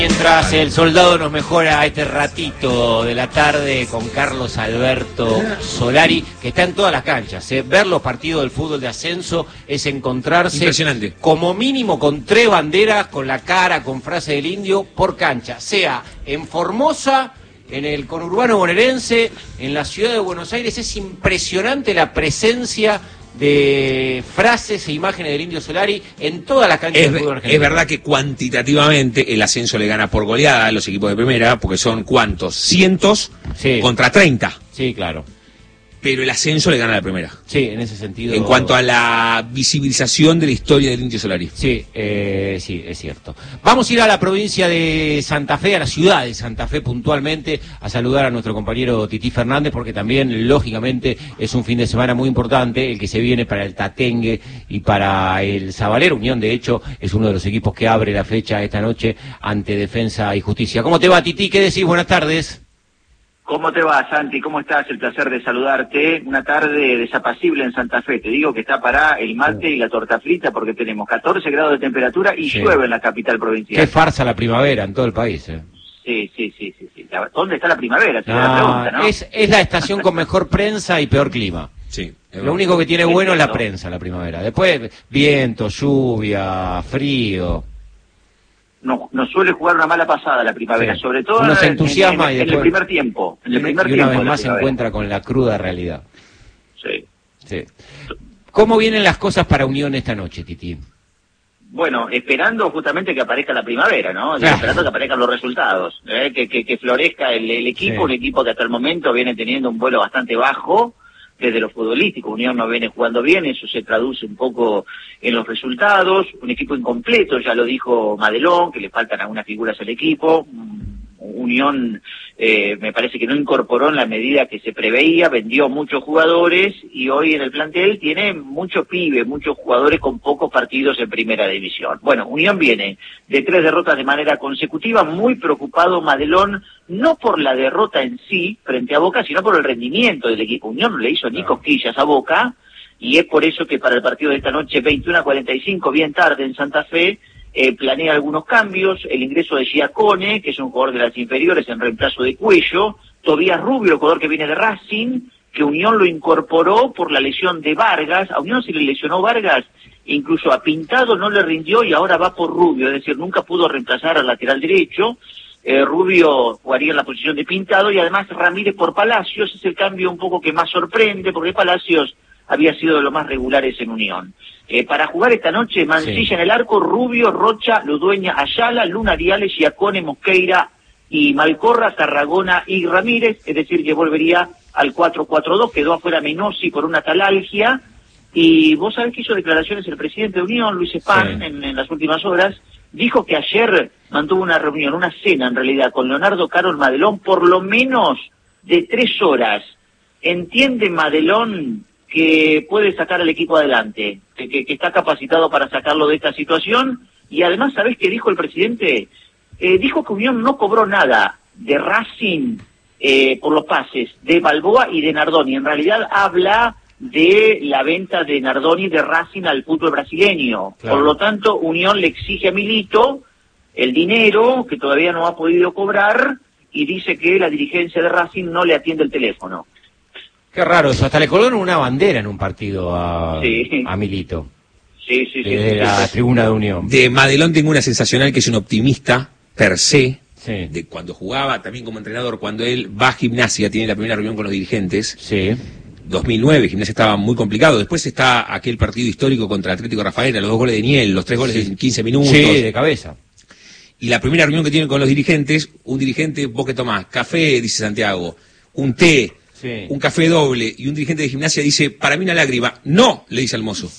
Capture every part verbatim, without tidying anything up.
Mientras el soldado nos mejora este ratito de la tarde con Carlos Alberto Solari, que está en todas las canchas, ¿eh? Ver los partidos del fútbol de ascenso es encontrarse como mínimo con tres banderas, con la cara, con frase del indio, por cancha, sea en Formosa, en el conurbano bonaerense, en la ciudad de Buenos Aires. Es impresionante la presencia de frases e imágenes del Indio Solari en todas las canchas es, del fútbol argentino. Es verdad que cuantitativamente el ascenso le gana por goleada a los equipos de primera, porque son ¿cuántos? Cientos sí. contra treinta. Sí, claro. Pero el ascenso le gana a la primera. Sí, en ese sentido. En cuanto a la visibilización de la historia del Indio Solari. Sí, eh, sí, es cierto. Vamos a ir a la provincia de Santa Fe, a la ciudad de Santa Fe puntualmente, a saludar a nuestro compañero Tití Fernández, porque también, lógicamente, es un fin de semana muy importante el que se viene para el Tatengue y para el Sabalero. Unión, de hecho, es uno de los equipos que abre la fecha esta noche ante Defensa y Justicia. ¿Cómo te va, Tití? ¿Qué decís? Buenas tardes. ¿Cómo te va, Santi? ¿Cómo estás? El placer de saludarte. Una tarde desapacible en Santa Fe. Te digo que está para el mate y la torta frita porque tenemos catorce grados de temperatura y sí. llueve en la capital provincial. Qué farsa la primavera en todo el país, ¿eh? Sí, sí, sí, sí. sí. ¿Dónde está la primavera? No, la pregunta, ¿no? Es, es la estación con mejor prensa y peor clima. Sí. Lo único que tiene bueno es la prensa, la primavera. Después, viento, lluvia, frío. No, nos suele jugar una mala pasada la primavera, sí. sobre todo Uno se en, entusiasma en, en, y después, en el primer tiempo. En el primer y una tiempo vez más se primavera. encuentra con la cruda realidad. Sí. sí. ¿Cómo vienen las cosas para Unión esta noche, Tití? Bueno, esperando justamente que aparezca la primavera, ¿no? Claro. Esperando que aparezcan los resultados, ¿eh? que, que, que florezca el, el equipo, sí. un equipo que hasta el momento viene teniendo un vuelo bastante bajo, desde lo futbolístico. Unión no viene jugando bien, eso se traduce un poco en los resultados. Un equipo incompleto, ya lo dijo Madelón, que le faltan algunas figuras al equipo. Unión eh, me parece que no incorporó en la medida que se preveía, vendió muchos jugadores y hoy en el plantel tiene muchos pibes, muchos jugadores con pocos partidos en primera división. Bueno, Unión viene de tres derrotas de manera consecutiva, muy preocupado Madelón, no por la derrota en sí frente a Boca, sino por el rendimiento del equipo. Unión no le hizo ni cosquillas a Boca y es por eso que para el partido de esta noche, veintiuno a cuarenta y cinco, bien tarde en Santa Fe, Eh, planea algunos cambios, el ingreso de Giacone, que es un jugador de las inferiores en reemplazo de Cuello, Tobías Rubio, el jugador que viene de Racing, que Unión lo incorporó por la lesión de Vargas. A Unión se le lesionó Vargas, incluso a Pintado no le rindió y ahora va por Rubio, es decir, nunca pudo reemplazar al lateral derecho. eh, Rubio jugaría en la posición de Pintado y además Ramírez por Palacios, es el cambio un poco que más sorprende, porque Palacios había sido de los más regulares en Unión. Eh, para jugar esta noche, Mancilla sí. en el arco, Rubio, Rocha, Ludueña, Ayala, Luna Ariales, Giacone, Mosqueira y Malcorra, Tarragona y Ramírez, es decir, que volvería al cuatro cuatro dos, quedó afuera Menossi por una talalgia, y vos sabés que hizo declaraciones el presidente de Unión, Luis Espán, sí. en, en las últimas horas, dijo que ayer mantuvo una reunión, una cena en realidad, con Leonardo Carol Madelón, por lo menos de tres horas. ¿Entiende Madelón que puede sacar al equipo adelante, que, que, que está capacitado para sacarlo de esta situación? Y además, ¿sabés qué dijo el presidente? Eh, dijo que Unión no cobró nada de Racing eh, por los pases de Balboa y de Nardoni. En realidad habla de la venta de Nardoni de Racing al fútbol brasileño. Claro. Por lo tanto, Unión le exige a Milito el dinero que todavía no ha podido cobrar y dice que la dirigencia de Racing no le atiende el teléfono. Qué raro eso, hasta le colgaron una bandera en un partido a, sí. a Milito. Sí, sí, sí. Desde sí, la sí. tribuna de Unión. De Madelón tengo una sensacional que es un optimista per se, sí. de cuando jugaba, también como entrenador, cuando él va a Gimnasia, tiene la primera reunión con los dirigentes. Sí. dos mil nueve, Gimnasia estaba muy complicado. Después está aquel partido histórico contra Atlético Rafaela, los dos goles de Niel, los tres goles sí. en quince minutos. Sí, de cabeza. Y la primera reunión que tienen con los dirigentes, un dirigente, vos que tomás, café, dice Santiago, un té, sí. un café doble, y un dirigente de Gimnasia dice, para mí una lágrima. No, le dice al mozo.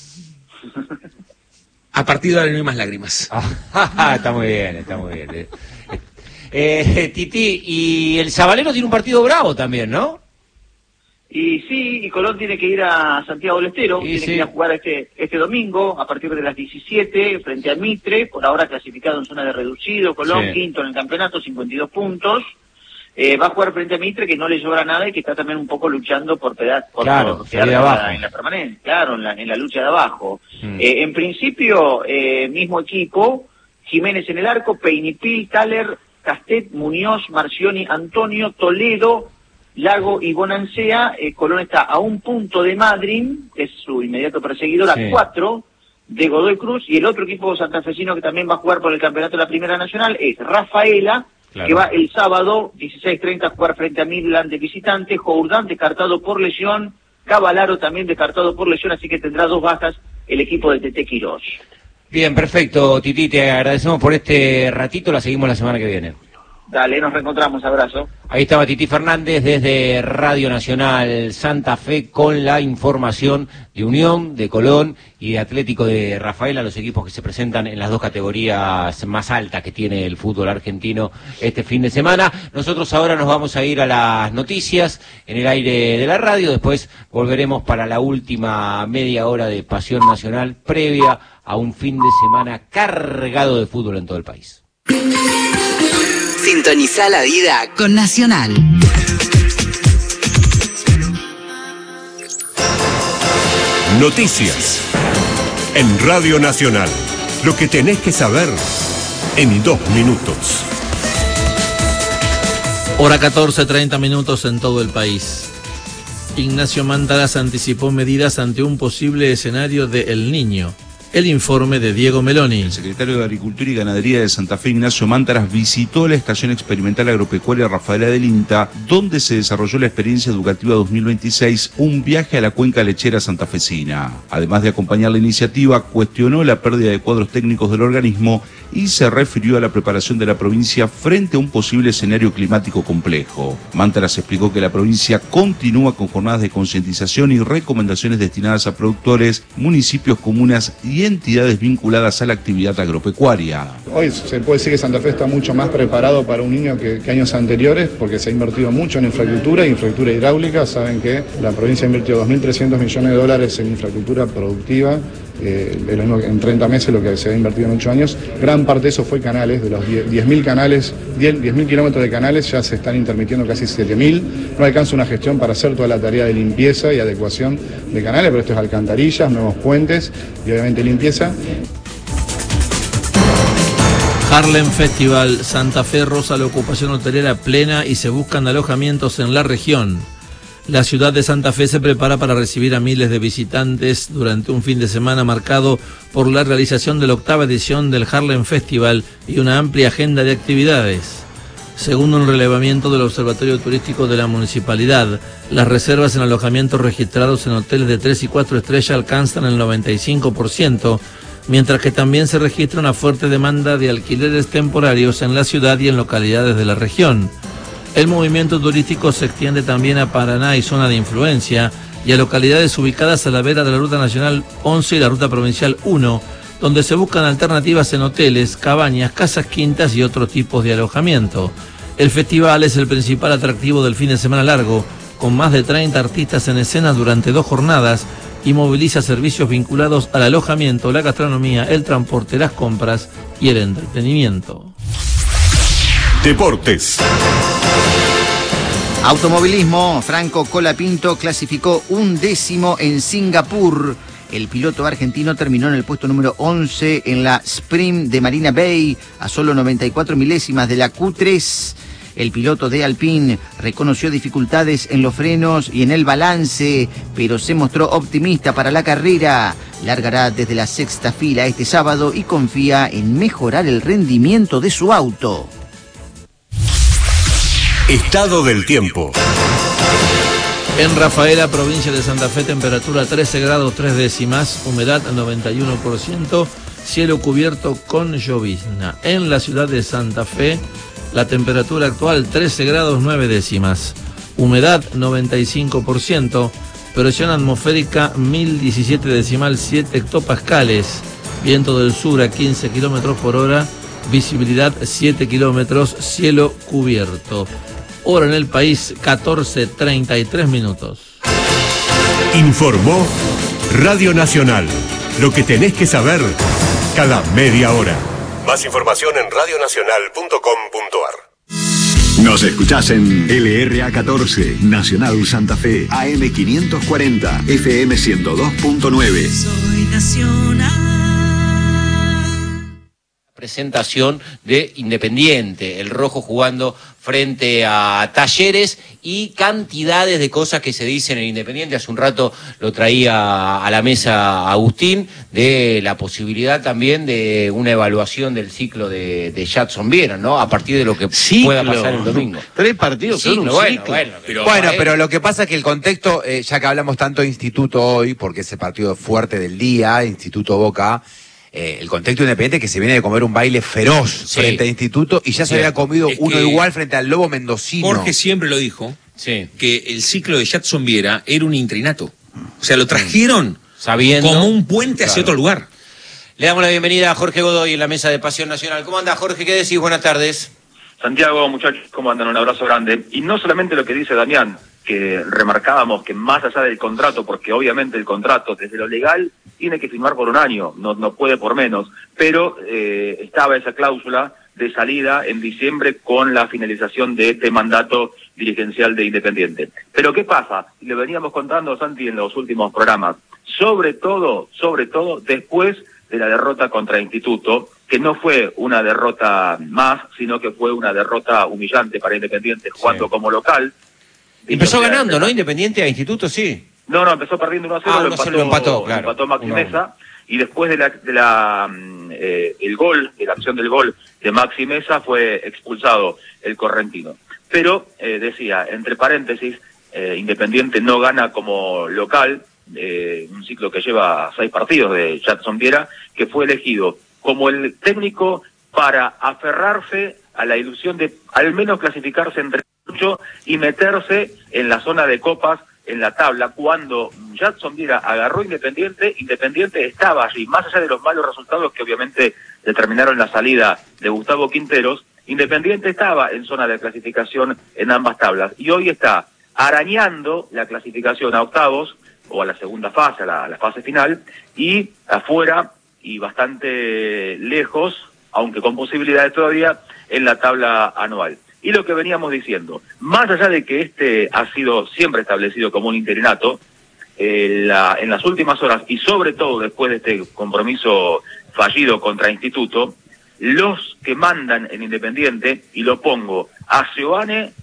A partir de ahora no hay más lágrimas. Ah, está muy bien, está muy bien. Eh, eh, Tití, y el Sabalero tiene un partido bravo también, ¿no? Y sí, y Colón tiene que ir a Santiago del Estero, y tiene sí. que ir a jugar este este domingo a partir de las diecisiete frente al Mitre, por ahora clasificado en zona de reducido, Colón sí. quinto en el campeonato, cincuenta y dos puntos. Eh, va a jugar frente a Mitre, que no le sobra nada y que está también un poco luchando por pedazos, por, claro, por quedar de en, abajo. la, en la permanencia, claro, en la, en la lucha de abajo. Mm. Eh, en principio, eh, mismo equipo, Jiménez en el arco, Peinipil, Thaler, Castet, Muñoz, Marcioni, Antonio, Toledo, Lago y Bonancea. eh, Colón está a un punto de Madryn, que es su inmediato perseguidor, a sí. cuatro de Godoy Cruz, y el otro equipo santafesino que también va a jugar por el campeonato de la Primera Nacional es Rafaela, claro. que va el sábado dieciséis treinta a jugar frente a Midland de visitante, Jourdán descartado por lesión, Cavalaro también descartado por lesión, así que tendrá dos bajas el equipo de Tete Quirós. Bien, perfecto, Titi, te agradecemos por este ratito, la seguimos la semana que viene. Dale, nos reencontramos, abrazo. Ahí estaba Titi Fernández desde Radio Nacional Santa Fe con la información de Unión, de Colón y de Atlético de Rafaela, los equipos que se presentan en las dos categorías más altas que tiene el fútbol argentino este fin de semana. Nosotros ahora nos vamos a ir a las noticias en el aire de la radio, después volveremos para la última media hora de Pasión Nacional previa a un fin de semana cargado de fútbol en todo el país. Sintoniza la vida con Nacional. Noticias en Radio Nacional. Lo que tenés que saber en dos minutos. Hora catorce, treinta minutos en todo el país. Ignacio Mántaras anticipó medidas ante un posible escenario de El Niño. El informe de Diego Meloni. El secretario de Agricultura y Ganadería de Santa Fe, Ignacio Mántaras, visitó la Estación Experimental Agropecuaria Rafaela del INTA, donde se desarrolló la experiencia educativa dos mil veintiséis, un viaje a la cuenca lechera santafesina. Además de acompañar la iniciativa, cuestionó la pérdida de cuadros técnicos del organismo y se refirió a la preparación de la provincia frente a un posible escenario climático complejo. Mántaras explicó que la provincia continúa con jornadas de concientización y recomendaciones destinadas a productores, municipios, comunas y entidades vinculadas a la actividad agropecuaria. Hoy se puede decir que Santa Fe está mucho más preparado para un niño que, que años anteriores, porque se ha invertido mucho en infraestructura, infraestructura hidráulica. Saben que la provincia invirtió dos mil trescientos millones de dólares en infraestructura productiva, eh, en treinta meses, lo que se ha invertido en ocho años. Gran parte de eso fue canales, de los diez mil canales, diez mil kilómetros de canales, ya se están intermitiendo casi siete mil. No alcanza una gestión para hacer toda la tarea de limpieza y adecuación de canales, pero esto es alcantarillas, nuevos puentes y obviamente limpieza. Harlem Festival. Santa Fe roza la ocupación hotelera plena y se buscan alojamientos en la región. La ciudad de Santa Fe se prepara para recibir a miles de visitantes durante un fin de semana marcado por la realización de la octava edición del Harlem Festival y una amplia agenda de actividades. Según un relevamiento del Observatorio Turístico de la Municipalidad, las reservas en alojamientos registrados en hoteles de tres y cuatro estrellas alcanzan el noventa y cinco por ciento, mientras que también se registra una fuerte demanda de alquileres temporarios en la ciudad y en localidades de la región. El movimiento turístico se extiende también a Paraná y zona de influencia y a localidades ubicadas a la vera de la Ruta Nacional once y la Ruta Provincial uno, donde se buscan alternativas en hoteles, cabañas, casas quintas y otros tipos de alojamiento. El festival es el principal atractivo del fin de semana largo, con más de treinta artistas en escena durante dos jornadas y moviliza servicios vinculados al alojamiento, la gastronomía, el transporte, las compras y el entretenimiento. Deportes. Automovilismo. Franco Colapinto clasificó un décimo en Singapur. El piloto argentino terminó en el puesto número once en la Sprint de Marina Bay, a solo noventa y cuatro milésimas de la Q tres. El piloto de Alpine reconoció dificultades en los frenos y en el balance, pero se mostró optimista para la carrera. Largará desde la sexta fila este sábado y confía en mejorar el rendimiento de su auto. Estado del tiempo. En Rafaela, provincia de Santa Fe, temperatura trece grados tres décimas, humedad noventa y uno por ciento, cielo cubierto con llovizna. En la ciudad de Santa Fe, la temperatura actual trece grados nueve décimas, humedad noventa y cinco por ciento, presión atmosférica mil diecisiete decimal siete hectopascales, viento del sur a quince kilómetros por hora, visibilidad siete kilómetros, cielo cubierto. Hora en el país, catorce treinta y tres minutos. Informó Radio Nacional. Lo que tenés que saber cada media hora. Más información en radio nacional punto com punto ar. Nos escuchás en L R A catorce, Nacional Santa Fe, A M quinientos cuarenta, F M ciento dos punto nueve. Soy Nacional. presentación de Independiente, el rojo jugando frente a Talleres y cantidades de cosas que se dicen en Independiente. Hace un rato lo traía a la mesa Agustín, de la posibilidad también de una evaluación del ciclo de, de Jadson Viera, ¿no? A partir de lo que ciclo. pueda pasar el domingo. Tres partidos, sí, un bueno, ciclo. bueno, pero, bueno, pero lo que pasa es que el contexto, eh, ya que hablamos tanto de Instituto hoy, porque es el partido fuerte del día, Instituto Boca, Eh, el contexto Independiente que se viene de comer un baile feroz sí. frente al Instituto y ya sí. se había comido es uno igual frente al Lobo Mendocino. Jorge siempre lo dijo, sí. que el ciclo de Jadson Viera era un interinato. O sea, lo trajeron sabiendo como un puente hacia claro. otro lugar. Le damos la bienvenida a Jorge Godoy en la mesa de Pasión Nacional. ¿Cómo anda, Jorge? ¿Qué decís? Buenas tardes. Santiago, muchachos, ¿cómo andan? Un abrazo grande. Y no solamente lo que dice Damián, que remarcábamos que más allá del contrato, porque obviamente el contrato desde lo legal tiene que firmar por un año, no, no puede por menos, pero eh, estaba esa cláusula de salida en diciembre con la finalización de este mandato dirigencial de Independiente. Pero ¿qué pasa? Y le veníamos contando, Santi, en los últimos programas, sobre todo, sobre todo después de la derrota contra Instituto, que no fue una derrota más, sino que fue una derrota humillante para Independiente jugando sí. como local. Empezó ganando, ¿no? Independiente a Instituto, sí. No, no, empezó perdiendo uno a cero, ah, lo, empató, lo empató, claro. empató Maxi Mesa, y después de la, de la eh, el gol, de la acción del gol de Maxi Mesa, fue expulsado el correntino. Pero, eh, decía, entre paréntesis, eh, Independiente no gana como local, eh, un ciclo que lleva seis partidos de Jadson Viera, que fue elegido como el técnico para aferrarse a la ilusión de al menos clasificarse entre ocho y meterse en la zona de copas en la tabla. Cuando Jadson Viera agarró Independiente, Independiente estaba allí, más allá de los malos resultados que obviamente determinaron la salida de Gustavo Quinteros, Independiente estaba en zona de clasificación en ambas tablas, y hoy está arañando la clasificación a octavos, o a la segunda fase, a la, a la fase final, y afuera, y bastante lejos, aunque con posibilidades todavía, en la tabla anual. Y lo que veníamos diciendo, más allá de que este ha sido siempre establecido como un interinato, eh, la, en las últimas horas, y sobre todo después de este compromiso fallido contra Instituto, los que mandan en Independiente, y lo pongo a Seoane,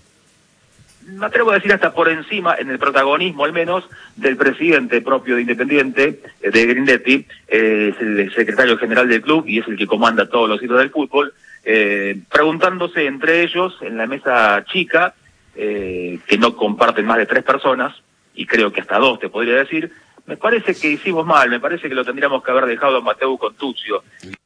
me atrevo a decir hasta por encima, en el protagonismo al menos, del presidente propio de Independiente, de Grindetti, eh, es el secretario general del club y es el que comanda todos los hitos del fútbol, eh, preguntándose entre ellos en la mesa chica, eh, que no comparten más de tres personas, y creo que hasta dos te podría decir, me parece que hicimos mal, me parece que lo tendríamos que haber dejado a Mateu con Tuccio.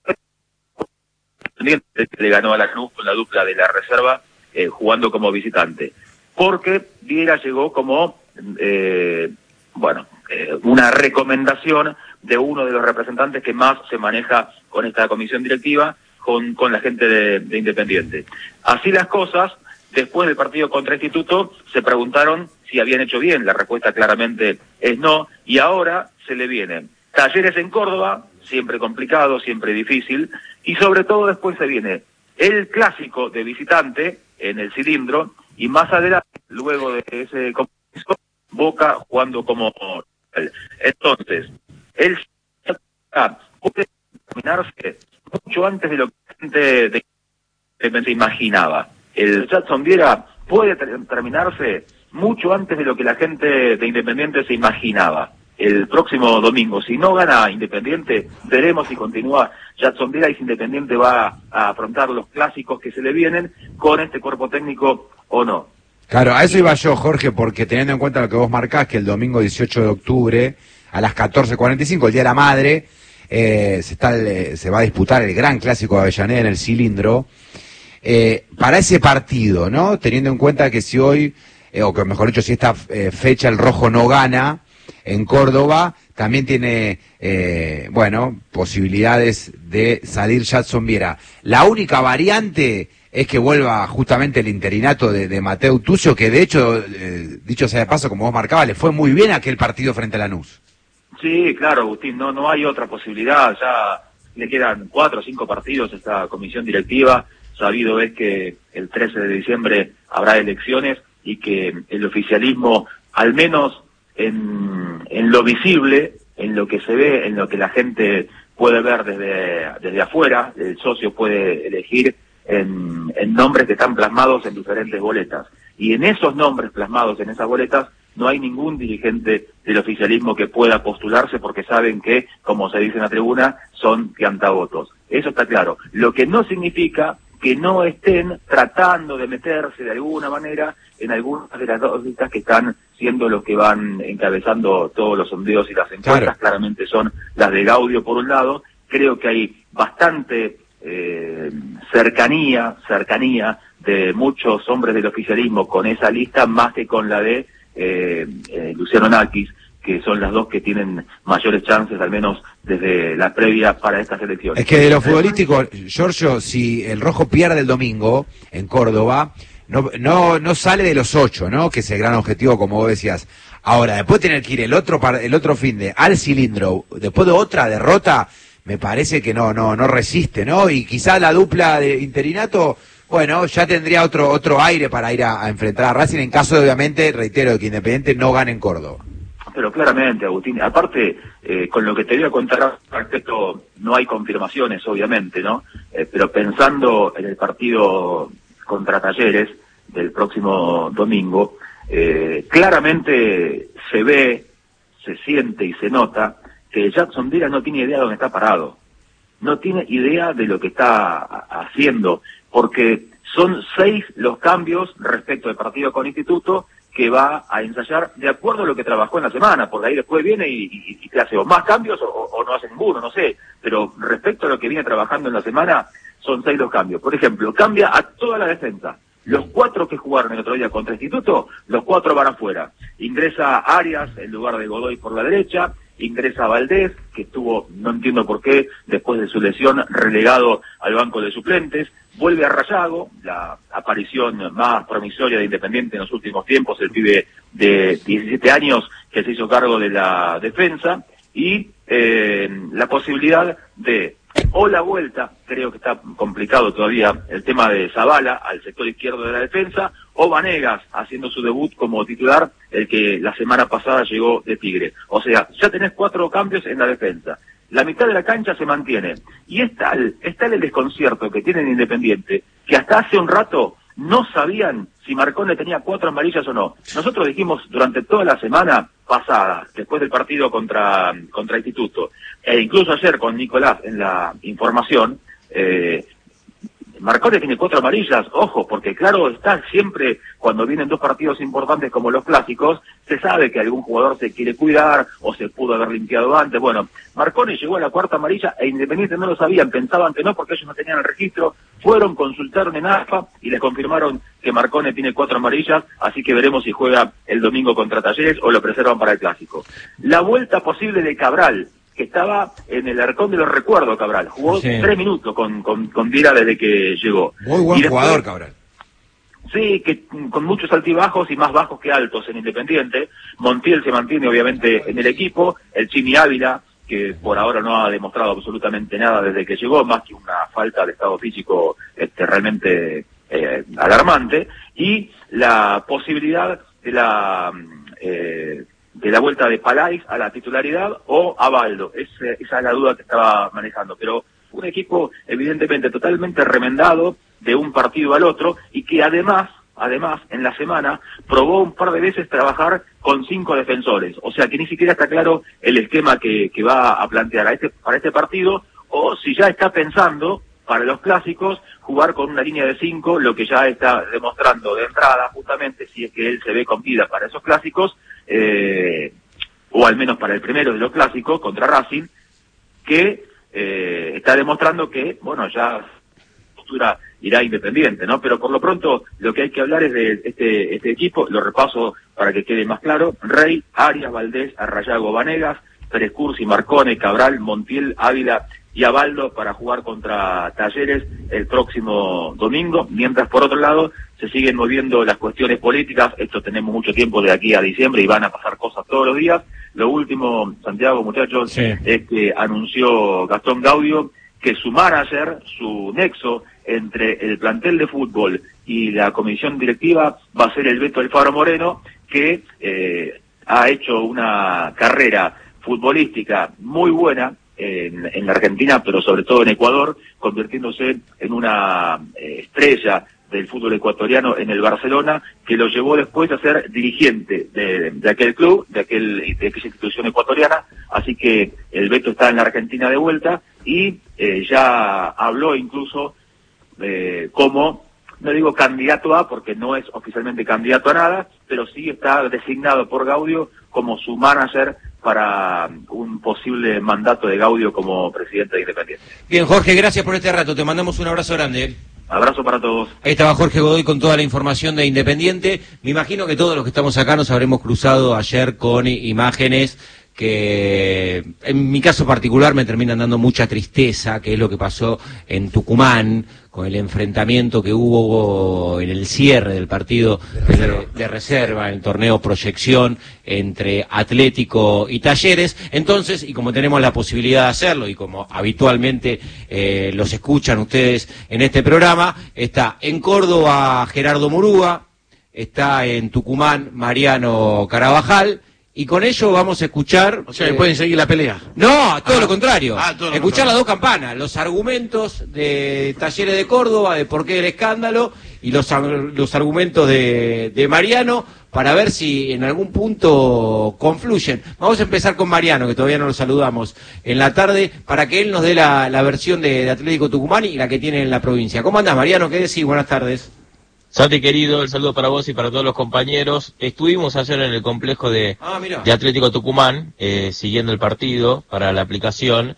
Le ganó a la Cruz con la dupla de la reserva, eh, jugando como visitante. Porque Viera llegó como, eh, bueno, eh, una recomendación de uno de los representantes que más se maneja con esta comisión directiva, con, con la gente de, de Independiente. Así las cosas, después del partido contra Instituto, se preguntaron si habían hecho bien, la respuesta claramente es no, y ahora se le viene Talleres en Córdoba, siempre complicado, siempre difícil, y sobre todo después se viene el clásico de visitante en el cilindro, y más adelante, luego de ese compromiso, Boca jugando como local. Entonces, él puede terminarse mucho antes de lo que la gente de, de, se imaginaba. El Jadson Viera puede ter terminarse mucho antes de lo que la gente de Independiente se imaginaba. El próximo domingo, si no gana Independiente, veremos si continúa Jadson Viera y si Independiente va a afrontar los clásicos que se le vienen con este cuerpo técnico o no. Claro, a eso iba yo, Jorge, porque teniendo en cuenta lo que vos marcás, que el domingo dieciocho de octubre a las catorce cuarenta y cinco, el Día de la Madre, eh, se, está el, se va a disputar el gran clásico de Avellaneda en el cilindro. Eh, para ese partido, ¿no? Teniendo en cuenta que si hoy, eh, o que mejor dicho, si esta eh, fecha el rojo no gana en Córdoba, también tiene, eh, bueno, posibilidades de salir Jadson Viera. La única variante es que vuelva justamente el interinato de, de Mateu Tuccio, que de hecho, eh, dicho sea de paso, como vos marcabas, le fue muy bien aquel partido frente a Lanús. Sí, claro, Agustín, no, no hay otra posibilidad, ya le quedan cuatro o cinco partidos a esta comisión directiva, sabido es que el trece de diciembre habrá elecciones y que el oficialismo, al menos en, en lo visible, en lo que se ve, en lo que la gente puede puede ver desde, desde afuera, el socio puede elegir en, en nombres que están plasmados en diferentes boletas. Y en esos nombres plasmados en esas boletas no hay ningún dirigente del oficialismo que pueda postularse porque saben que, como se dice en la tribuna, son piantavotos. Eso está claro. Lo que no significa que no estén tratando de meterse de alguna manera en algunas de las dos listas que están siendo los que van encabezando todos los sondeos y las encuestas. Claro. Claramente son las de Gaudio por un lado. Creo que hay bastante eh, cercanía, cercanía de muchos hombres del oficialismo con esa lista más que con la de eh, eh, Luciano Nakis, que son las dos que tienen mayores chances, al menos desde la previa para estas elecciones. Es que de lo futbolístico, Giorgio, si el Rojo pierde el domingo en Córdoba, no no no sale de los ocho, ¿no? Que es el gran objetivo, como vos decías. Ahora, después de tener que ir el otro par, el otro fin de al cilindro, después de otra derrota, me parece que no no no resiste, ¿no? Y quizá la dupla de interinato, bueno, ya tendría otro otro aire para ir a, a enfrentar a Racing en caso de, obviamente, reitero, de que Independiente no gane en Córdoba. Pero claramente, Agustín, aparte, eh, con lo que te voy a contar respecto, no hay confirmaciones, obviamente, ¿no? Eh, pero pensando en el partido contra Talleres del próximo domingo, eh, claramente se ve, se siente y se nota que Jackson Díaz no tiene idea de dónde está parado. No tiene idea de lo que está haciendo, porque son seis los cambios respecto al partido con Instituto que va a ensayar de acuerdo a lo que trabajó en la semana, porque ahí después viene y, y, y te hace o más cambios o, o no hace ninguno, no sé, pero respecto a lo que viene trabajando en la semana, son seis los cambios. Por ejemplo, cambia a toda la defensa. Los cuatro que jugaron el otro día contra Instituto, los cuatro van afuera. Ingresa Arias en lugar de Godoy por la derecha, ingresa Valdés, que estuvo, no entiendo por qué, después de su lesión, relegado al banco de suplentes. Vuelve a Rayago, la aparición más promisoria de Independiente en los últimos tiempos, el pibe de diecisiete años que se hizo cargo de la defensa, y eh, la posibilidad de, o la vuelta, creo que está complicado todavía el tema de Zavala al sector izquierdo de la defensa, o Vanegas haciendo su debut como titular, el que la semana pasada llegó de Tigre. O sea, ya tenés cuatro cambios en la defensa. La mitad de la cancha se mantiene. Y es tal, es tal el desconcierto que tienen Independiente, que hasta hace un rato no sabían si Marcone tenía cuatro amarillas o no. Nosotros dijimos durante toda la semana pasada, después del partido contra, contra Instituto, e incluso ayer con Nicolás en la información, eh, Marcone tiene cuatro amarillas, ojo, porque claro está, siempre cuando vienen dos partidos importantes como los clásicos, se sabe que algún jugador se quiere cuidar o se pudo haber limpiado antes. Bueno, Marcone llegó a la cuarta amarilla e Independiente no lo sabían, pensaban que no porque ellos no tenían el registro, fueron, consultaron en A F A y les confirmaron que Marcone tiene cuatro amarillas, así que veremos si juega el domingo contra Talleres o lo preservan para el clásico. La vuelta posible de Cabral, que estaba en el arcón de los recuerdos, Cabral. Jugó sí. tres minutos con, con, con Viera desde que llegó. Muy buen después, jugador, Cabral. Sí, que con muchos altibajos y más bajos que altos en Independiente. Montiel se mantiene obviamente en el equipo. El Chimi Ávila, que por ahora no ha demostrado absolutamente nada desde que llegó, más que una falta de estado físico este, realmente eh, alarmante. Y la posibilidad de la... Eh, de la vuelta de Palais a la titularidad o a Baldo. Es, esa es la duda que estaba manejando. Pero un equipo evidentemente totalmente remendado de un partido al otro y que además, además en la semana probó un par de veces trabajar con cinco defensores. O sea que ni siquiera está claro el esquema que, que va a plantear a este, para este partido, o si ya está pensando para los clásicos jugar con una línea de cinco, lo que ya está demostrando de entrada justamente, si es que él se ve con vida para esos clásicos, eh, o al menos para el primero de los clásicos contra Racing, que eh, está demostrando que, bueno, ya postura irá Independiente, ¿no? Pero por lo pronto lo que hay que hablar es de este, este equipo, lo repaso para que quede más claro: Rey, Arias, Valdés, Arrayago, Vanegas, Pérez Cursi, Marcone, Cabral, Montiel, Ávila y Abaldo para jugar contra Talleres el próximo domingo, mientras por otro lado se siguen moviendo las cuestiones políticas. Esto tenemos mucho tiempo de aquí a diciembre y van a pasar cosas todos los días. Lo último, Santiago, muchachos, sí. es que anunció Gastón Gaudio que su manager, su nexo entre el plantel de fútbol y la comisión directiva va a ser el Beto Alfaro Moreno, que eh, ha hecho una carrera futbolística muy buena en, en la Argentina, pero sobre todo en Ecuador, convirtiéndose en una eh, estrella del fútbol ecuatoriano en el Barcelona, que lo llevó después a ser dirigente de, de aquel club, de aquel de aquella institución ecuatoriana. Así que el Beto está en la Argentina de vuelta y eh, ya habló incluso eh, como, no digo candidato a, porque no es oficialmente candidato a nada, pero sí está designado por Gaudio como su manager para un posible mandato de Gaudio como presidente de Independiente. Bien, Jorge, gracias por este rato, te mandamos un abrazo grande. Abrazo para todos. Ahí estaba Jorge Godoy con toda la información de Independiente. Me imagino que todos los que estamos acá nos habremos cruzado ayer con imágenes que en mi caso particular me terminan dando mucha tristeza, que es lo que pasó en Tucumán, con el enfrentamiento que hubo en el cierre del partido de reserva, de, de reserva en el torneo Proyección entre Atlético y Talleres. Entonces, y como tenemos la posibilidad de hacerlo, y como habitualmente eh, los escuchan ustedes en este programa, está en Córdoba Gerardo Murúa, está en Tucumán Mariano Carabajal, y con ello vamos a escuchar... O sea, eh, ¿pueden seguir la pelea? No, todo ah, lo contrario. Ah, todo lo escuchar contrario. Las dos campanas, los argumentos de Talleres de Córdoba, de por qué el escándalo, y los, los argumentos de, de Mariano, para ver si en algún punto confluyen. Vamos a empezar con Mariano, que todavía no lo saludamos en la tarde, para que él nos dé la, la versión de, de Atlético Tucumán y la que tiene en la provincia. ¿Cómo andás, Mariano? ¿Qué decís? Buenas tardes. Santi querido, el saludo para vos y para todos los compañeros. Estuvimos ayer en el complejo de, ah, de Atlético Tucumán, eh, siguiendo el partido para la aplicación,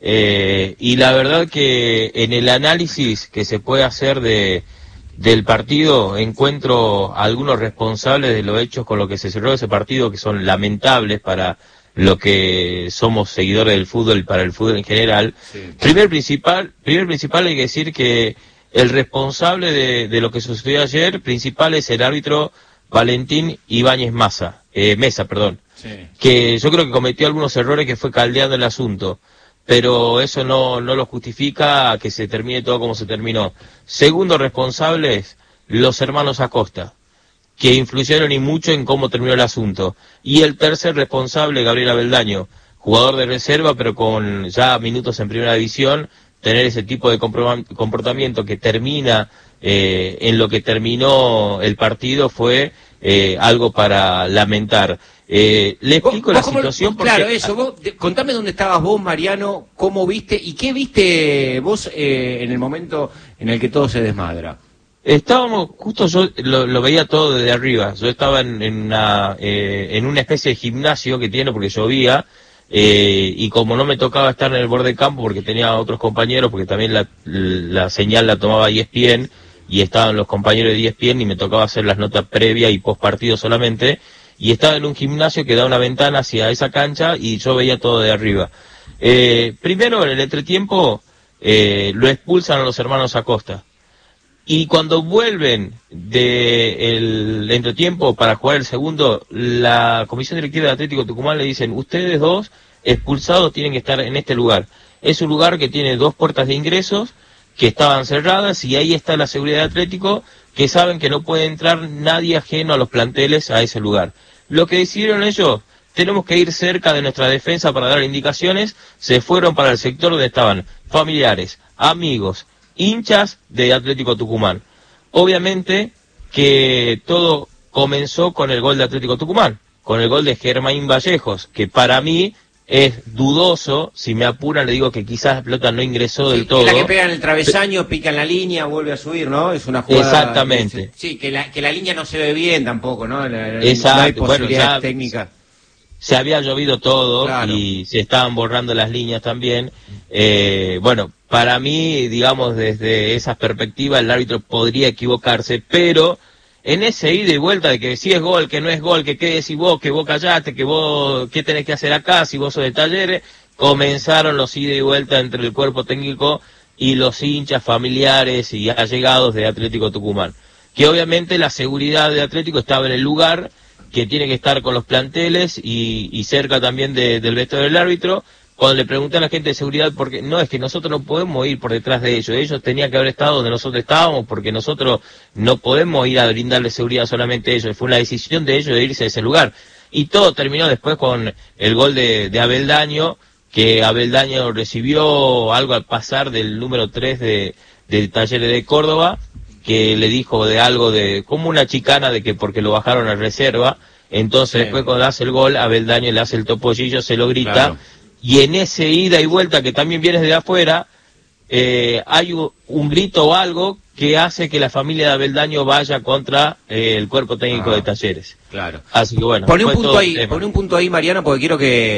eh, y la verdad que en el análisis que se puede hacer de del partido encuentro algunos responsables de los hechos con los que se cerró ese partido que son lamentables para lo que somos seguidores del fútbol y para el fútbol en general. Sí. Primer principal, primer principal hay que decir que el responsable de, de lo que sucedió ayer, principal, es el árbitro Valentín Ibáñez Massa, eh, Mesa, perdón, sí. que yo creo que cometió algunos errores que fue caldeando el asunto, pero eso no, no lo justifica que se termine todo como se terminó. Segundo responsable es los hermanos Acosta, que influyeron y mucho en cómo terminó el asunto. Y el tercer responsable, Gabriel Abeldaño, jugador de reserva, pero con ya minutos en primera división, tener ese tipo de comportamiento que termina eh, en lo que terminó el partido fue eh, algo para lamentar. Eh, le explico ¿Vos, la vos situación porque... Claro, eso, vos, de, contame dónde estabas vos, Mariano, cómo viste y qué viste vos eh, en el momento en el que todo se desmadra. Estábamos, justo yo lo, lo veía todo desde arriba, yo estaba en, en, una, eh, en una especie de gimnasio que tiene porque llovía, Eh, y como no me tocaba estar en el borde de campo porque tenía otros compañeros, porque también la, la señal la tomaba E S P N y estaban los compañeros de E S P N y me tocaba hacer las notas previa y post partido solamente, y estaba en un gimnasio que da una ventana hacia esa cancha y yo veía todo de arriba. Eh, primero en el entretiempo eh, lo expulsan a los hermanos Acosta, y cuando vuelven del entretiempo para jugar el segundo, la comisión directiva de Atlético Tucumán le dicen: ustedes dos expulsados tienen que estar en este lugar. Es un lugar que tiene dos puertas de ingresos que estaban cerradas, y ahí está la seguridad de Atlético, que saben que no puede entrar nadie ajeno a los planteles a ese lugar. Lo que decidieron ellos: tenemos que ir cerca de nuestra defensa para dar indicaciones. Se fueron para el sector donde estaban familiares, amigos, hinchas de Atlético Tucumán. Obviamente que todo comenzó con el gol de Atlético Tucumán, con el gol de Germain Vallejos, que para mí es dudoso. Si me apuran le digo que quizás la pelota no ingresó del sí, todo. La que pega en el travesaño, pica en la línea, vuelve a subir, ¿no? Es una jugada... Exactamente. Sí, que la, que la línea no se ve bien tampoco, ¿no? La, Exacto. No hay posibilidad Bueno, técnica. Se había llovido todo, claro, y se estaban borrando las líneas también. Eh, bueno, para mí, digamos, desde esa perspectiva, el árbitro podría equivocarse, pero en ese ida y vuelta de que si es gol, que no es gol, que qué decís vos, que vos callaste, que vos, qué tenés que hacer acá, si vos sos de Talleres, comenzaron los ida y vuelta entre el cuerpo técnico y los hinchas familiares y allegados de Atlético Tucumán. Que obviamente la seguridad de Atlético estaba en el lugar, que tiene que estar con los planteles y, y cerca también de, del vestuario del árbitro. Cuando le pregunté a la gente de seguridad, porque no, es que nosotros no podemos ir por detrás de ellos, ellos tenían que haber estado donde nosotros estábamos, porque nosotros no podemos ir a brindarle seguridad solamente a ellos, fue una decisión de ellos de irse a ese lugar. Y todo terminó después con el gol de, de Abeldaño, que Abeldaño recibió algo al pasar del número tres de, de Talleres de Córdoba, que le dijo de algo de, como una chicana de que porque lo bajaron a reserva, entonces sí. Después cuando hace el gol, Abeldaño le hace el topollillo, se lo grita, claro. Y en ese ida y vuelta que también viene de afuera, eh, hay un, un grito o algo que hace que la familia de Abeldaño vaya contra eh, el cuerpo técnico ah, de Talleres. Claro. Así que bueno. Pone un punto ahí, pone un punto ahí, Mariano, porque quiero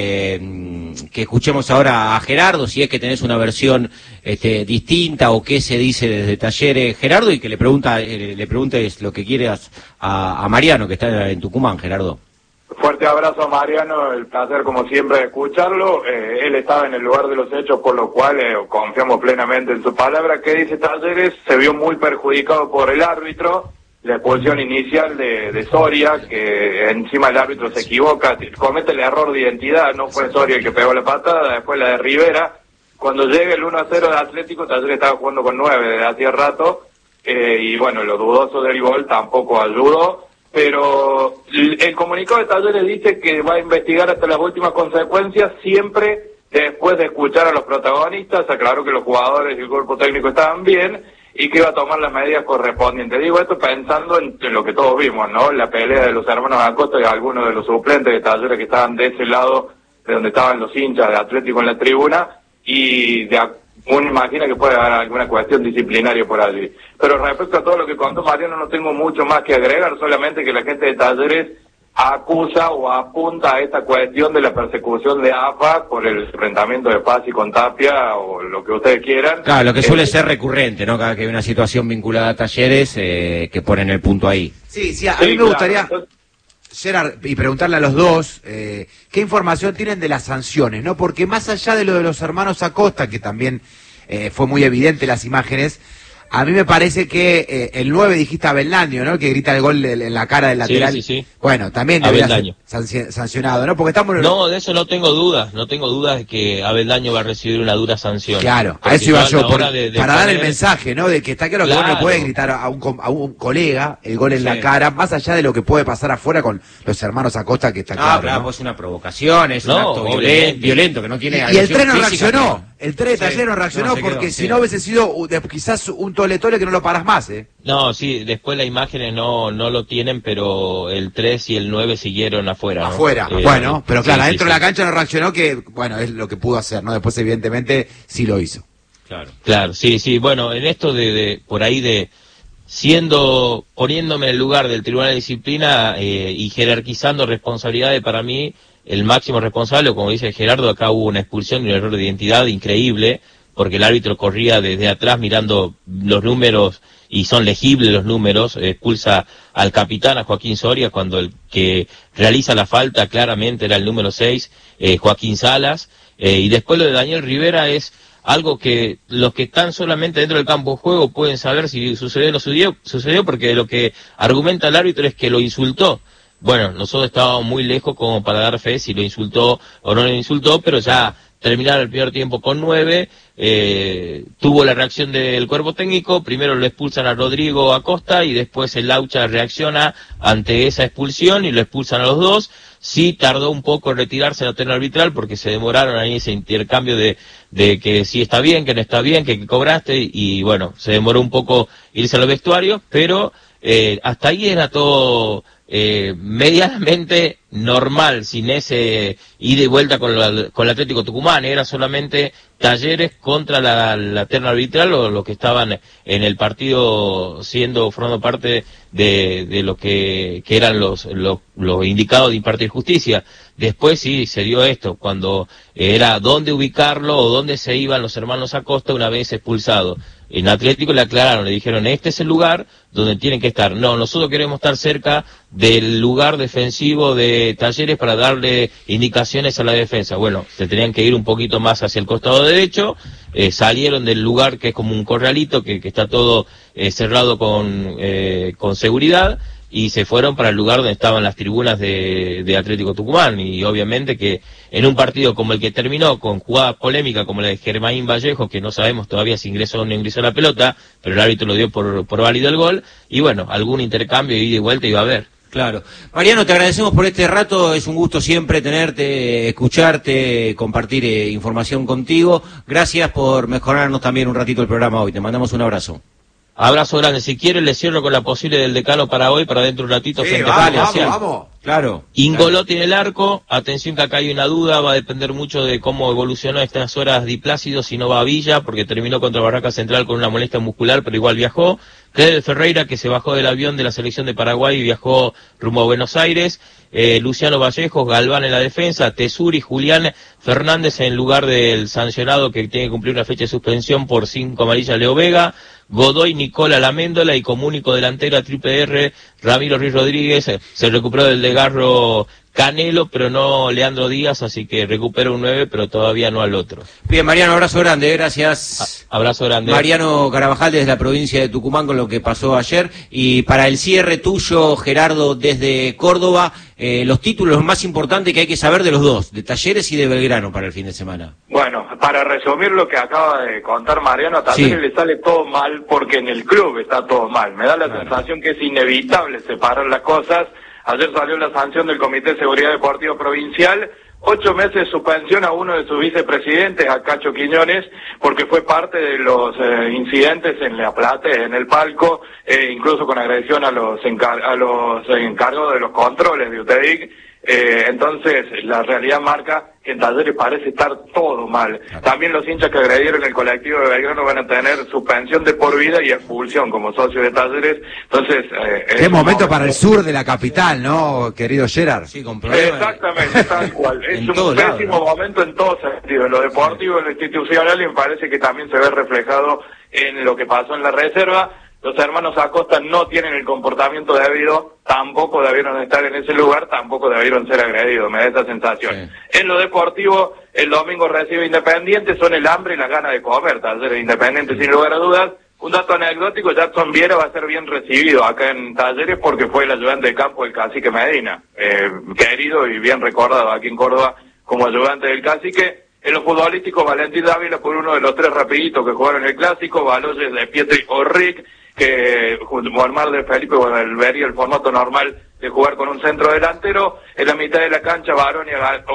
que, que escuchemos ahora a Gerardo, si es que tenés una versión este, distinta o qué se dice desde Talleres, Gerardo, y que le pregunta, eh, le preguntes lo que quieras a, a Mariano, que está en Tucumán, Gerardo. Fuerte abrazo a Mariano, el placer como siempre de escucharlo. Eh, él estaba en el lugar de los hechos, por lo cual eh, confiamos plenamente en su palabra. ¿Qué dice Talleres? Se vio muy perjudicado por el árbitro, la expulsión inicial de, de Soria, que encima el árbitro se equivoca, comete el error de identidad, no fue Soria el que pegó la patada, después la de Rivera. Cuando llega el uno a cero de Atlético, Talleres estaba jugando con nueve desde hacía rato, eh, y bueno, lo dudoso del gol tampoco ayudó. Pero el comunicado de Talleres dice que va a investigar hasta las últimas consecuencias, siempre después de escuchar a los protagonistas. Aclaró que los jugadores y el cuerpo técnico estaban bien y que iba a tomar las medidas correspondientes. Digo esto pensando en, en lo que todos vimos, ¿no? La pelea de los hermanos Acosta y algunos de los suplentes de Talleres que estaban de ese lado, de donde estaban los hinchas de Atlético en la tribuna, y de uno imagina que puede haber alguna cuestión disciplinaria por allí. Pero respecto a todo lo que contó Mariano, no tengo mucho más que agregar, solamente que la gente de Talleres acusa o apunta a esta cuestión de la persecución de A F A por el enfrentamiento de Pazzi con Tapia o lo que ustedes quieran. Claro, lo que suele eh, ser recurrente, ¿no? Cada que hay una situación vinculada a Talleres, eh, que ponen el punto ahí. Sí, sí, a sí, mí me claro. gustaría... Entonces, Gerard, y preguntarle a los dos, eh, ¿qué información tienen de las sanciones? ¿No? Porque más allá de lo de los hermanos Acosta, que también eh, fue muy evidente las imágenes, a mí me parece que eh, el nueve dijiste Abeldaño, ¿no? Que grita el gol en la cara del lateral. Sí, sí, sí. Bueno, también debería ser sancionado, ¿no? Porque estamos... No, de eso no tengo dudas, no tengo dudas de que Abeldaño va a recibir una dura sanción. Claro, a eso iba yo, por, de, de para poner... dar el mensaje, ¿no? De que está claro que claro. Uno le puede gritar a un, a un colega el gol en sí. la cara, más allá de lo que puede pasar afuera con los hermanos Acosta, que está ah, claro. Ah, claro, ¿no? Pues una provocación, es no, un acto violento, violento, que no tiene... Y, y el tren no reaccionó, el tren de Talleres sí. no reaccionó, no, porque quedó, si sí. no hubiese sido quizás un tole tole que no lo paras más, ¿eh? No, sí, después las imágenes no no lo tienen, pero el tres y el nueve siguieron afuera. ¿no? Afuera, eh, bueno, pero claro, sí, adentro sí, de la cancha no reaccionó, que bueno, es lo que pudo hacer, ¿no? Después evidentemente sí lo hizo. Claro, claro, sí, sí, bueno, en esto de, de por ahí de siendo, poniéndome en el lugar del Tribunal de Disciplina eh, y jerarquizando responsabilidades, para mí, el máximo responsable, como dice Gerardo, acá hubo una expulsión y un error de identidad increíble, porque el árbitro corría desde atrás mirando los números, y son legibles los números, expulsa al capitán, a Joaquín Soria, cuando el que realiza la falta claramente era el número seis, eh, Joaquín Salas, eh, y después lo de Daniel Rivera es algo que los que están solamente dentro del campo de juego pueden saber si sucedió o no sucedió, sucedió porque lo que argumenta el árbitro es que lo insultó. Bueno, nosotros estábamos muy lejos como para dar fe si lo insultó o no lo insultó, pero ya terminaron el primer tiempo con nueve, eh, tuvo la reacción del cuerpo técnico, primero lo expulsan a Rodrigo Acosta y después el Laucha reacciona ante esa expulsión y lo expulsan a los dos. Sí tardó un poco en retirarse la terna arbitral porque se demoraron ahí ese intercambio de, de que sí está bien, que no está bien, que, que cobraste, y, y bueno, se demoró un poco irse a los vestuarios, pero eh, hasta ahí era todo eh, medianamente normal, sin ese ida y vuelta con, la, con el Atlético Tucumán. Era solamente Talleres contra la, la terna arbitral o los que estaban en el partido siendo, formando parte de, de lo que, que eran los, los, los indicados de impartir justicia. Después sí se dio esto, cuando era dónde ubicarlo o dónde se iban los hermanos Acosta una vez expulsados. En Atlético le aclararon, le dijeron, este es el lugar donde tienen que estar. No, nosotros queremos estar cerca del lugar defensivo de Talleres para darle indicaciones a la defensa. Bueno, se tenían que ir un poquito más hacia el costado derecho, eh, salieron del lugar que es como un corralito, que, que está todo eh, cerrado con, eh, con seguridad, y se fueron para el lugar donde estaban las tribunas de, de Atlético Tucumán. Y obviamente que en un partido como el que terminó, con jugadas polémicas como la de Germain Vallejo, que no sabemos todavía si ingresó o no ingresó la pelota, pero el árbitro lo dio por, por válido el gol, y bueno, algún intercambio de ida y vuelta iba a haber. Claro. Mariano, te agradecemos por este rato, es un gusto siempre tenerte, escucharte, compartir eh, información contigo. Gracias por mejorarnos también un ratito el programa hoy, te mandamos un abrazo. Abrazo grande. Si quiere le cierro con la posible del decano para hoy, para dentro de un ratito. Sí, frente vamos, a vamos, vamos. Claro. Ingolotti en el arco. Atención que acá hay una duda. Va a depender mucho de cómo evolucionó estas horas Di Plácido, si no va a Villa, porque terminó contra Barraca Central con una molestia muscular, pero igual viajó. Fede Ferreira, que se bajó del avión de la selección de Paraguay y viajó rumbo a Buenos Aires. Eh, Luciano Vallejos, Galván en la defensa. Tesuri, Julián Fernández en lugar del sancionado que tiene que cumplir una fecha de suspensión por cinco amarillas, Leo Vega. Godoy, Nicola Laméndola y como único delantero a triple R, Ramiro Ruiz Rodríguez. Se recuperó del desgarro Canelo, pero no Leandro Díaz, así que recupera un nueve, pero todavía no al otro. Bien, Mariano, abrazo grande, gracias. A, abrazo grande. Mariano Carabajal desde la provincia de Tucumán con lo que pasó ayer. Y para el cierre tuyo, Gerardo, desde Córdoba, eh, los títulos más importantes que hay que saber de los dos, de Talleres y de Belgrano para el fin de semana. Bueno, para resumir lo que acaba de contar Mariano, a Talleres sí. le sale todo mal porque en el club está todo mal. Me da la claro. sensación que es inevitable separar las cosas. Ayer salió la sanción del Comité de Seguridad Deportiva Provincial, ocho meses de suspensión a uno de sus vicepresidentes, a Cacho Quiñones, porque fue parte de los eh, incidentes en La Plata, en el palco, eh, incluso con agresión a los, encar a los encargos de los controles de U T E D I C. Eh, entonces, la realidad marca que en Talleres parece estar todo mal. También los hinchas que agredieron el colectivo de Belgrano van a tener suspensión de por vida y expulsión como socios de Talleres. Entonces, eh, qué momento, momento para el sur de la capital, ¿no, querido Gerard? Sí, con problemas. Exactamente, tal cual. Es un pésimo lado, ¿no? momento en todo sentido, en lo deportivo, en lo institucional, y me parece que también se ve reflejado en lo que pasó en la reserva. Los hermanos Acosta no tienen el comportamiento debido, tampoco debieron estar en ese lugar, tampoco debieron ser agredidos, me da esa sensación. Sí. En lo deportivo, el domingo recibe Independiente, son el hambre y las ganas de comer, Talleres Independiente sí. sin lugar a dudas. Un dato anecdótico, Jackson Viera va a ser bien recibido acá en Talleres porque fue el ayudante de campo del Cacique Medina, eh, querido y bien recordado aquí en Córdoba como ayudante del Cacique. En lo futbolístico, Valentín Dávila por uno de los tres rapiditos que jugaron el Clásico, Baloyes de Pietri o Rick, que junto a Mar de Felipe, bueno, el vería el formato normal de jugar con un centro delantero. En la mitad de la cancha, Baroni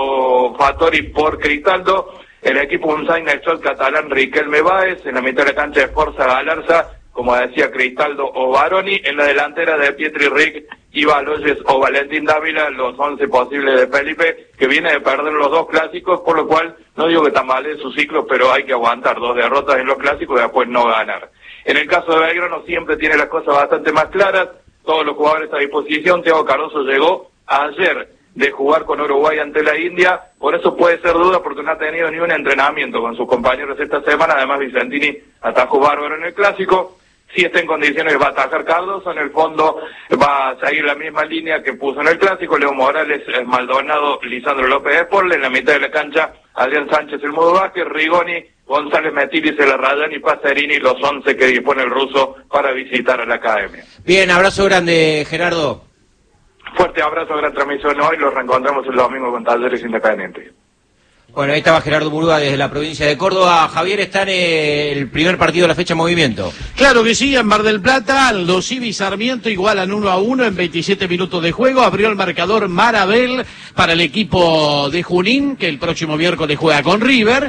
o Fattori por Cristaldo. El equipo Unzain, Echol, Catalán, Riquelme Báez. En la mitad de la cancha, Esforza, Galarza, como decía, Cristaldo o Baroni. En la delantera de Pietri Rick y Baloyes o Valentín Dávila, los once posibles de Felipe, que viene de perder los dos clásicos, por lo cual no digo que tambalee su ciclo, pero hay que aguantar dos derrotas en los clásicos y después no ganar. En el caso de Belgrano siempre tiene las cosas bastante más claras, todos los jugadores a disposición. Thiago Cardoso llegó ayer de jugar con Uruguay ante la India, por eso puede ser duda porque no ha tenido ni un entrenamiento con sus compañeros esta semana. Además Vicentini atajó bárbaro en el Clásico. Si está en condiciones va a atajar Cardoso, en el fondo va a seguir la misma línea que puso en el Clásico, Leo Morales, Maldonado, Lisandro López Espol. En la mitad de la cancha, Adrián Sánchez, el Mudo Vázquez, Rigoni, González Metilis, el Arrayán y Pacerini, los once que dispone el ruso para visitar a la academia. Bien, abrazo grande, Gerardo. Fuerte abrazo, gran transmisión hoy, los reencontramos el domingo con Talleres Independiente. Bueno, ahí estaba Gerardo Murúa desde la provincia de Córdoba. Javier, está en el primer partido de la fecha en movimiento. Claro que sí, en Mar del Plata, Aldo Civi y Sarmiento igualan uno a uno en veintisiete minutos de juego. Abrió el marcador Marabel para el equipo de Junín, que el próximo miércoles juega con River.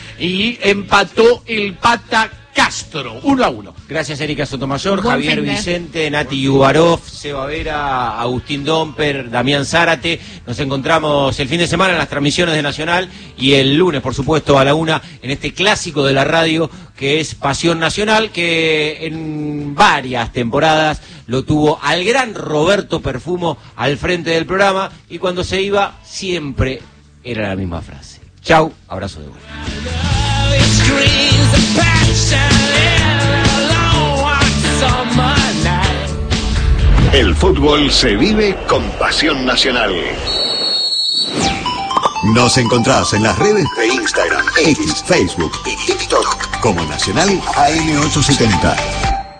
Y empató el Pata Castro, uno a uno. Gracias, Erika Sotomayor, Javier Vicente, Nati Yubarov, Seba Vera, Agustín Domper, Damián Zárate. Nos encontramos el fin de semana en las transmisiones de Nacional y el lunes, por supuesto, a la una, en este clásico de la radio que es Pasión Nacional, que en varias temporadas lo tuvo al gran Roberto Perfumo al frente del programa, y cuando se iba siempre era la misma frase. Chau, abrazo de vuelta. El fútbol se vive con Pasión Nacional. Nos encontrás en las redes de Instagram, X, Facebook y TikTok como Nacional A M ochocientos setenta.